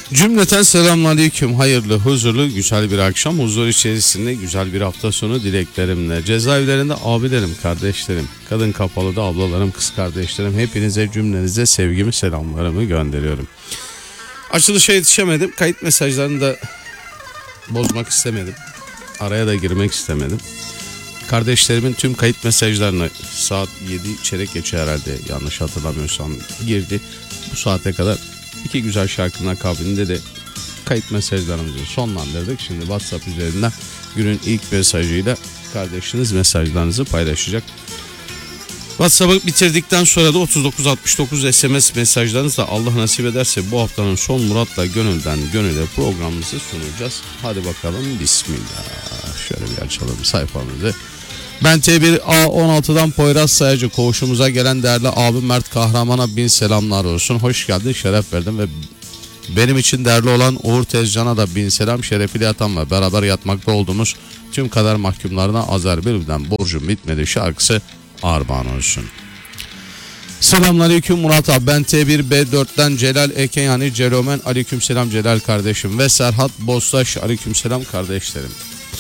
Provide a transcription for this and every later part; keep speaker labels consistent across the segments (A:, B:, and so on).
A: Cümleten selamünaleyküm. Hayırlı, huzurlu, güzel bir akşam. Huzur içerisinde güzel bir hafta sonu dileklerimle. Cezaevlerinde abilerim, kardeşlerim, kadın kapalıda ablalarım, kız kardeşlerim. Hepinize cümlenize sevgimi, selamlarımı gönderiyorum. Açılışa yetişemedim. Kayıt mesajlarını da bozmak istemedim. Araya da girmek istemedim. Kardeşlerimin tüm kayıt mesajlarını saat 7 çeyrek geçe herhalde yanlış hatırlamıyorsam girdi. Bu saate kadar iki güzel şarkının akabinde de kayıt mesajlarımızı sonlandırdık. Şimdi WhatsApp üzerinden günün ilk mesajıyla kardeşiniz mesajlarınızı paylaşacak. WhatsApp'ı bitirdikten sonra da 3969 SMS mesajlarınızla Allah nasip ederse bu haftanın son Murat'la gönülden gönüle programımızı sunacağız. Hadi bakalım bismillah. Şöyle bir açalım sayfamızı. Ben T1A16'dan Poyraz Sayacı koğuşumuza gelen değerli abim Mert Kahraman'a bin selamlar olsun. Hoş geldin, şeref verdin ve benim için değerli olan Uğur Tezcan'a da bin selam. Şerefiyle yatan ve beraber yatmakta olduğumuz tüm kader mahkumlarına Azer Bülbül'den borcum bitmedi şarkısı armağan olsun. Selamünaleyküm Murat abi, ben T1B4'ten Celal Eken yani Celomen, aleykümselam Celal kardeşim ve Serhat Bostaş, aleykümselam kardeşlerim.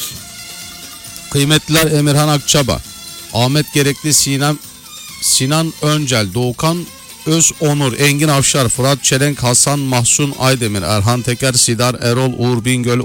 A: Kıymetliler Emirhan Akçaba, Ahmet Gerekli, Sinan Öncel, Doğukan Özonur, Engin Avşar, Fırat Çelenk, Hasan Mahsun Aydemir, Erhan Teker, Sidar Erol, Uğur Bingöl,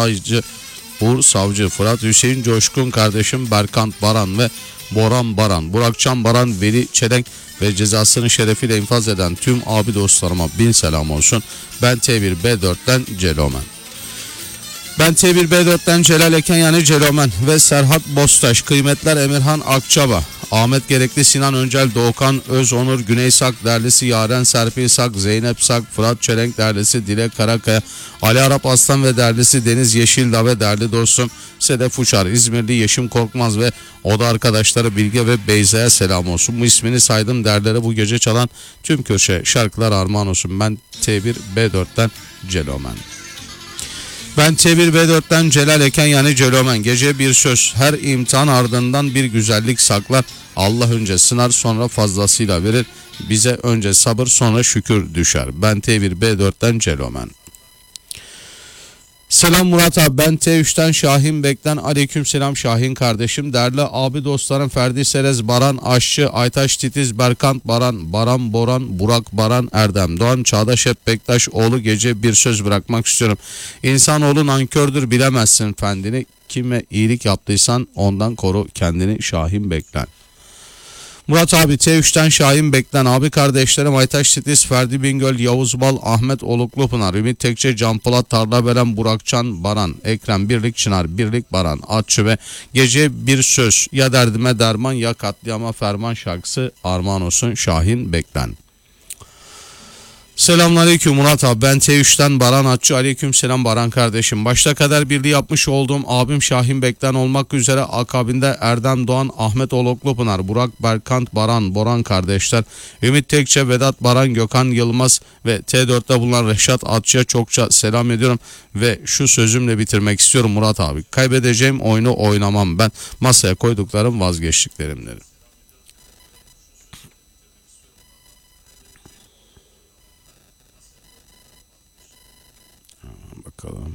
A: Uğur Savcı, Fırat Hüseyin Coşkun kardeşim, Berkant Baran ve Boran Baran, Burakcan Baran, Veli Çelenk ve cezasını şerefiyle infaz eden tüm abi dostlarıma bin selam olsun. Ben T1B4'ten Celomen. Ben T1B4'ten Celal Eken yani Celomen ve Serhat Bostaş, kıymetler Emirhan Akçaba, Ahmet Gerekli, Sinan Öncel, Doğukan Özonur, Güney Sak derlisi, Yaren Serpil Sak, Zeynep Sak, Fırat Çelenk derlisi, Dilek Karakaya, Ali Arap Aslan ve derlisi, Deniz Yeşildağ ve değerli dostum Sedef Uçar, İzmirli Yeşim Korkmaz ve oda arkadaşları Bilge ve Beyza'ya selam olsun. Bu ismini saydım derlere bu gece çalan tüm köşe şarkılar armağan olsun. Ben T1B4'ten Celomen. Ben T1B4'ten Celal Eken yani Celomen. Gece bir söz, her imtihan ardından bir güzellik saklar. Allah önce sınar sonra fazlasıyla verir. Bize önce sabır sonra şükür düşer. Ben T1B4'ten Celomen. Selam Murat abi, ben T3'ten Şahin Bek'ten aleykümselam Şahin kardeşim. Değerli abi dostlarım Ferdi Serez, Baran Aşçı, Aytaş Titiz, Berkant Baran, Baran Boran, Burak Baran, Erdem Doğan, Çağdaş Hep Bektaş oğlu, gece bir söz bırakmak istiyorum. İnsanoğlu nankördür, bilemezsin fendini. Kime iyilik yaptıysan ondan koru kendini. Şahin Bek'ten. Murat abi T3'ten Şahin Beklen, abi kardeşlerim Aytaş Titiz, Ferdi Bingöl, Yavuz Bal, Ahmet Oluklupınar, Ümit Tekçe, Can Polat, Tarlaveren, Burakcan Baran, Ekrem Birlik Çınar, Birlik Baran, Atçı ve gece bir söz, ya derdime derman ya katliama ferman şarkısı armağan olsun. Şahin Beklen. Selamünaleyküm Murat abi, ben T3'ten Baran Atçı, aleykümselam Baran kardeşim. Başta kader birliği yapmış olduğum abim Şahin Beklen olmak üzere akabinde Erdem Doğan, Ahmet Oluklupınar, Burak Berkant Baran, Boran kardeşler, Ümit Tekçe, Vedat Baran, Gökhan Yılmaz ve T4'te bulunan Reşat Atçı'ya çokça selam ediyorum ve şu sözümle bitirmek istiyorum Murat abi. Kaybedeceğim oyunu oynamam ben, masaya koyduklarım vazgeçtiklerimdir. Bakalım.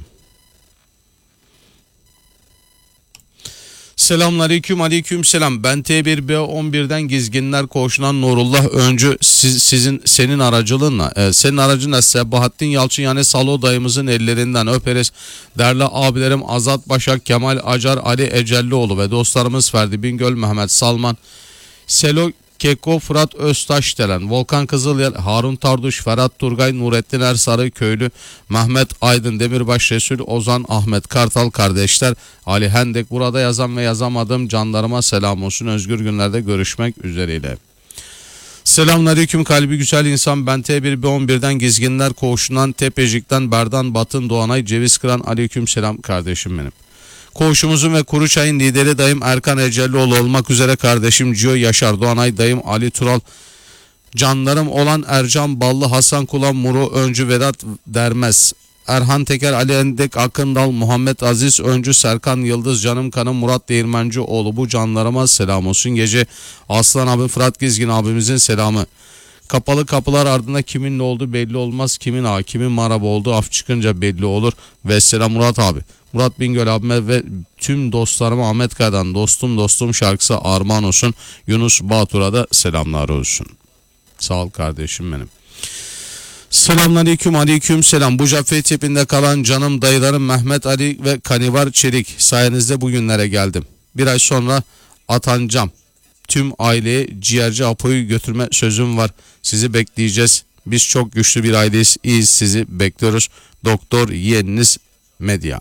A: Selamünaleyküm, aleykümselam. Ben T1B11'den Gizginler Koğuşu'ndan Nurullah Öncü, senin aracılığınla, senin aracınla Sebahattin Yalçın yani Salo dayımızın ellerinden öperiz. Değerli abilerim Azat Başak, Kemal Acar, Ali Ecellioğlu ve dostlarımız Ferdi Bingöl, Mehmet Salman, Selo Keko, Fırat Öztaş delen, Volkan Kızılyel, Harun Tarduş, Ferhat Turgay, Nurettin Ersarı Köylü, Mehmet Aydın, Demirbaş Resul, Ozan, Ahmet Kartal kardeşler, Ali Hendek, burada yazan ve yazamadığım canlarıma selam olsun. Özgür günlerde görüşmek üzereyle. Selamünaleyküm kalbi güzel insan, ben T1B11'den Gizginler Koğuşu'ndan Tepecik'ten Berdan Batın Doğanay Ceviz Kıran, aleykümselam kardeşim benim. Koğuşumuzun ve Kuruçay'ın lideri dayım Erkan Ecellioğlu olmak üzere kardeşim Cio Yaşar Doğanay, dayım Ali Tural, canlarım olan Ercan Ballı, Hasan Kulan, Muru Öncü, Vedat Dermez, Erhan Teker, Ali Endek, Akındal, Muhammed Aziz Öncü, Serkan Yıldız, canım kanım Murat Değirmencioğlu, bu canlarıma selam olsun. Gece Aslan abi Fırat Gizgin abimizin selamı. Kapalı kapılar ardında kimin ne olduğu belli olmaz. Kimin ağa kimin maraba olduğu af çıkınca belli olur. Vesselam Murat abi. Murat Bingöl abime ve tüm dostlarıma Ahmet Kaya'dan dostum şarkısı armağan olsun. Yunus Batur'a da selamlar olsun. Sağ ol kardeşim benim. Selamünaleyküm, aleyküm selam. Buca Fethiye'pinde kalan canım dayılarım Mehmet Ali ve Kanivar Çelik. Sayenizde bugünlere geldim. Bir ay sonra atanacağım. Tüm aileye ciğerci Apo'yu götürme sözüm var. Sizi bekleyeceğiz. Biz çok güçlü bir aileyiz. İyiyiz, sizi bekliyoruz. Doktor yeğeniniz Medya.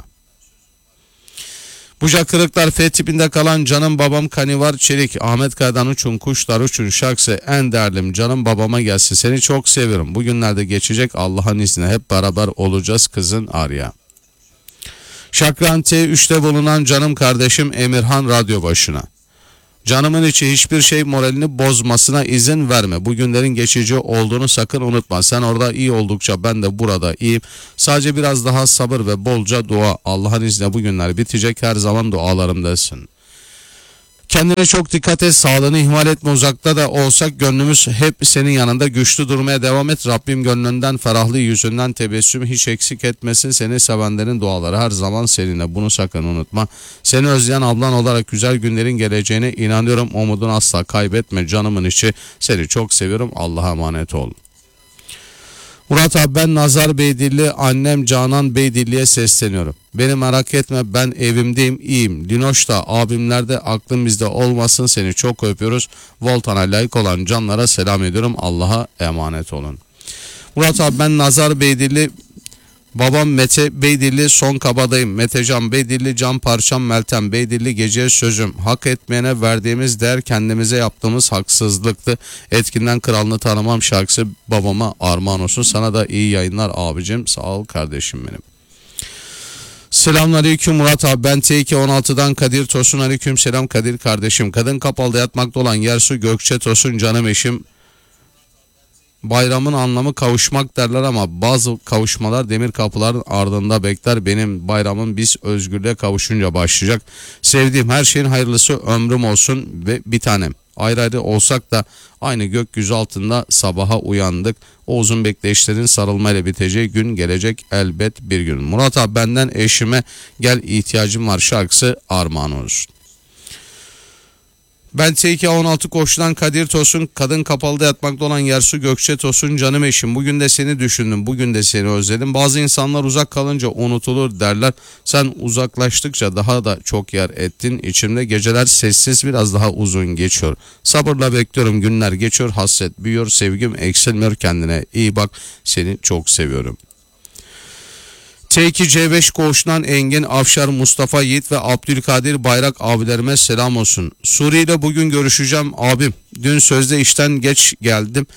A: Buca Kırıklar F tipinde kalan canım babam Kanivar Çelik. Ahmet Kaya'dan uçun kuşlar uçun şarkısı en değerlim canım babama gelsin. Seni çok seviyorum. Bugünlerde geçecek, Allah'ın izniyle hep beraber olacağız kızın Arya. Şakran T3'te bulunan canım kardeşim Emirhan radyo başına. Canımın içi hiçbir şey moralini bozmasına izin verme. Bugünlerin geçici olduğunu sakın unutma. Sen orada iyi oldukça ben de burada iyiyim. Sadece biraz daha sabır ve bolca dua. Allah'ın izniyle bugünler bitecek. Her zaman dualarımdasın. Kendine çok dikkat et. Sağlığını ihmal etme. Uzakta da olsak gönlümüz hep senin yanında. Güçlü durmaya devam et. Rabbim gönlünden, ferahlığı yüzünden tebessüm hiç eksik etmesin. Seni sevenlerin duaları her zaman seninle. Bunu sakın unutma. Seni özleyen ablan olarak güzel günlerin geleceğine inanıyorum. Umudunu asla kaybetme. Canımın içi. Seni çok seviyorum. Allah'a emanet ol. Murat abi, ben Nazar Beydilli, annem Canan Beydilli'ye sesleniyorum. Beni merak etme, ben evimdeyim, iyiyim. Linoş da abimler de aklım bizde olmasın, seni çok öpüyoruz. Voltan'a layık olan canlara selam ediyorum. Allah'a emanet olun. Murat abi, ben Nazar Beydilli, babam Mete Beydilli, son kabadayım. Metecan Beydilli, can parçam Meltem Beydilli, geceye sözüm. Hak etmeyene verdiğimiz değer kendimize yaptığımız haksızlıktı. Etkinden kralını tanımam şarkısı babama armağan olsun. Sana da iyi yayınlar abicim. Sağ ol kardeşim benim. Selamünaleyküm Murat abi, ben T216'dan Kadir Tosun. Aleyküm selam Kadir kardeşim. Kadın kapalıda yatmakta olan Yersu Gökçe Tosun, canım eşim. Bayramın anlamı kavuşmak derler ama bazı kavuşmalar demir kapıların ardında bekler. Benim bayramım biz özgürlüğe kavuşunca başlayacak. Sevdiğim her şeyin hayırlısı ömrüm olsun ve bir tanem. Ayrı ayrı olsak da aynı gökyüzü altında sabaha uyandık. O uzun bekleyişlerin sarılmayla biteceği gün gelecek elbet bir gün. Murat abi, benden eşime gel ihtiyacım var şarkısı armağan olsun. Ben T216 koşudan Kadir Tosun, kadın kapalıda yatmakta olan Yersu Gökçe Tosun, canım eşim. Bugün de seni düşündüm, bugün de seni özledim. Bazı insanlar uzak kalınca unutulur derler. Sen uzaklaştıkça daha da çok yer ettin. İçimde geceler sessiz biraz daha uzun geçiyor. Sabırla bekliyorum, günler geçiyor, hasret büyüyor, sevgim eksilmiyor, kendine iyi bak, seni çok seviyorum. T2C5 koğuşundan Engin Afşar, Mustafa Yiğit ve Abdülkadir Bayrak abilerime selam olsun. Suriye ile bugün görüşeceğim abim. Dün sözde işten geç geldim.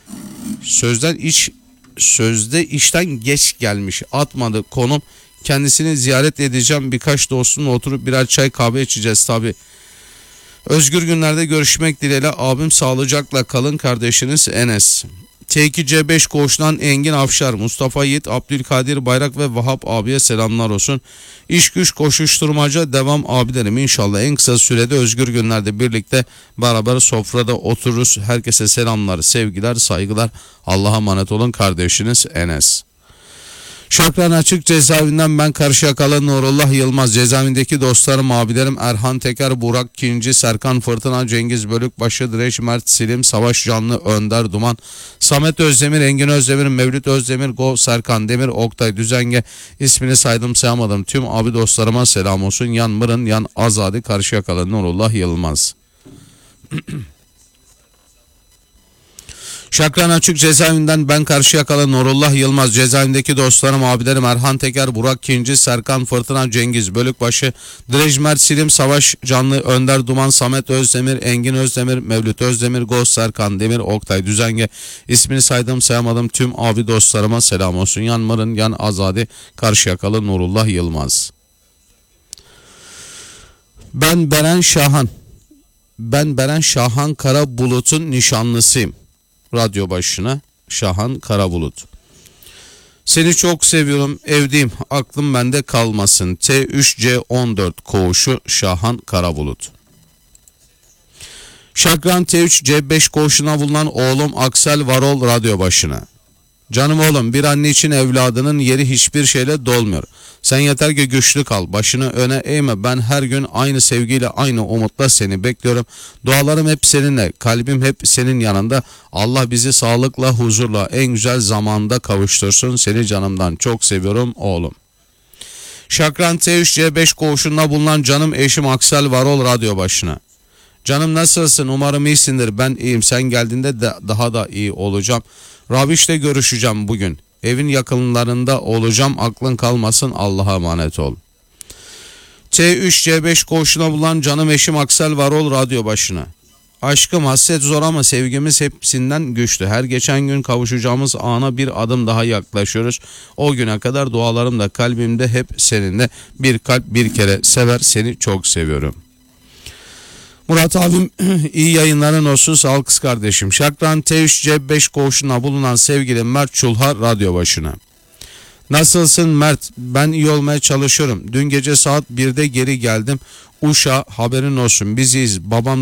A: Sözde işten geç gelmiş. Atmadı konum. Kendisini ziyaret edeceğim. Birkaç dostumla oturup birer çay kahve içeceğiz tabi. Özgür günlerde görüşmek dileğiyle abim, sağlıcakla kalın, kardeşiniz Enes. T2C5 koğuşundan Engin Afşar, Mustafa Yiğit, Abdülkadir Bayrak ve Vahap abiye selamlar olsun. İş güç koşuşturmaca devam abilerim. İnşallah en kısa sürede özgür günlerde birlikte beraber sofrada otururuz. Herkese selamlar, sevgiler, saygılar. Allah'a emanet olun, kardeşiniz Enes. Şakran Açık cezaevinden ben Karşıyakalı Nurullah Yılmaz. Cezaevindeki dostlarım, abilerim Erhan Teker, Burak Kinci, Serkan Fırtına, Cengiz Bölükbaşı, Direç Mert Silim, Savaş Canlı, Önder Duman, Samet Özdemir, Engin Özdemir, Mevlüt Özdemir, Go, Serkan Demir, Oktay Düzenge, ismini saydım sayamadım. Tüm abi dostlarıma selam olsun. Yan Mırın, Yan Azadi, Karşıyakalı Nurullah Yılmaz. Şakran Açık cezaevinden ben Karşıyakalı Nurullah Yılmaz. Cezaevindeki dostlarım, abilerim Erhan Teker, Burak Kinci, Serkan Fırtına, Cengiz Bölükbaşı, Direç Mert Silim, Savaş Canlı, Önder Duman, Samet Özdemir, Engin Özdemir, Mevlüt Özdemir, Goz, Serkan Demir, Oktay Düzenge, ismini saydım sayamadım. Tüm abi dostlarıma selam olsun. Yan Mırın, Yan Azadi, Karşıyakalı Nurullah Yılmaz. Ben Beren Şahan Karabulut'un nişanlısıyım. Radyo başına Şahan Karabulut. Seni çok seviyorum, evdeyim, aklım bende kalmasın. T3C14 koğuşu Şahan Karabulut. Şakran T3 C5 koğuşuna bulunan oğlum Aksel Varol radyo başına. Canım oğlum, bir anne için evladının yeri hiçbir şeyle dolmuyor. Sen yeter ki güçlü kal, başını öne eğme. Ben her gün aynı sevgiyle, aynı umutla seni bekliyorum. Dualarım hep seninle, kalbim hep senin yanında. Allah bizi sağlıkla, huzurla, en güzel zamanda kavuştursun. Seni canımdan çok seviyorum oğlum. Şakran T3 C5 koğuşunda bulunan canım eşim Aksel Varol radyo başına. Canım nasılsın? Umarım iyisindir. Ben iyiyim. Sen geldiğinde de daha da iyi olacağım. Raviş'le görüşeceğim bugün. Evin yakınlarında olacağım. Aklın kalmasın. Allah'a emanet ol. T3 C5 koğuşuna bulunan canım eşim Aksel Varol radyo başına. Aşkım, hasret zor ama sevgimiz hepsinden güçlü. Her geçen gün kavuşacağımız ana bir adım daha yaklaşıyoruz. O güne kadar dualarım da kalbimde hep seninle. Bir kalp bir kere sever, seni çok seviyorum. Murat abim iyi yayınların olsun, sağ ol kız kardeşim. Şakran T3 C5 koğuşuna bulunan sevgili Mert Çulha radyo başına. Nasılsın Mert? Ben iyi olmaya çalışıyorum. Dün gece saat 1'de geri geldim. Uşa, haberin olsun, biziz. Babam